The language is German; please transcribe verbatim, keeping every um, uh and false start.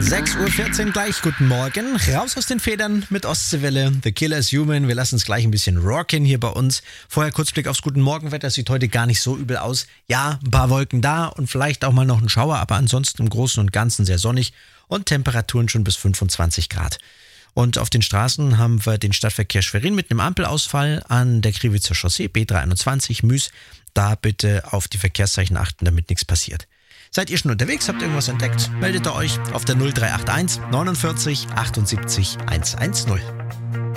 sechs Uhr vierzehn gleich, guten Morgen. Raus aus den Federn mit Ostseewelle. The Killer is Human. Wir lassen es gleich ein bisschen rocken hier bei uns. Vorher kurz Blick aufs Guten Morgenwetter. Sieht heute gar nicht so übel aus. Ja, ein paar Wolken da und vielleicht auch mal noch ein Schauer, aber ansonsten im Großen und Ganzen sehr sonnig und Temperaturen schon bis fünfundzwanzig Grad. Und auf den Straßen haben wir den Stadtverkehr Schwerin mit einem Ampelausfall an der Kriwitzer Chaussee B dreihunderteinundzwanzig Müs. Da bitte auf die Verkehrszeichen achten, damit nichts passiert. Seid ihr schon unterwegs, habt irgendwas entdeckt? Meldet ihr euch auf der null drei acht eins neunundvierzig achtundsiebzig hundertzehn.